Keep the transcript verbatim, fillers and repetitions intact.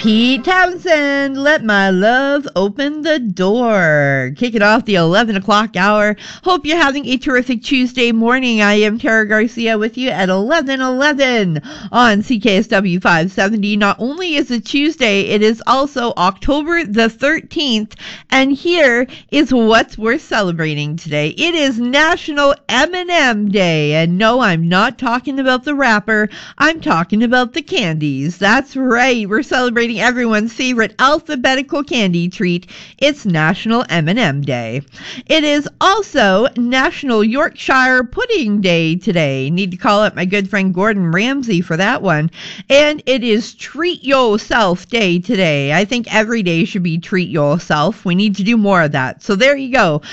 Pete Townsend, Let My Love Open the Door. Kicking off the eleven o'clock hour. Hope you're having a terrific Tuesday morning. I am Tara Garcia with you at eleven eleven on C K S W five seventy. Not only is it Tuesday, it is also October the thirteenth. And here is what's worth celebrating today. It is National M and M Day. And no, I'm not talking about the wrapper. I'm talking about the candies. That's right. We're celebrating everyone's favorite alphabetical candy treat. It's National M and M Day. It is also National Yorkshire Pudding Day today. Need to call up my good friend Gordon Ramsay for that one. And it is Treat Yourself Day today. I think every day should be Treat Yourself. We need to do more of that. So there you go.